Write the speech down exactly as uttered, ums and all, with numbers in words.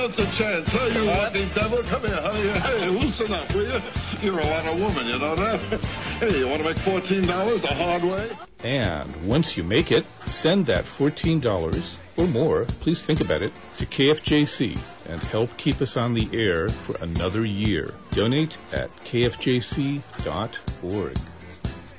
What's the chance? Hey, you walking devil, come here. Hey, hey, loosen up, will you? You're a lot of woman, you know that? Hey, you want to make fourteen dollars the hard way? And once you make it, send that fourteen dollars or more, please think about it, to K F J C and help keep us on the air for another year. Donate at K F J C dot org.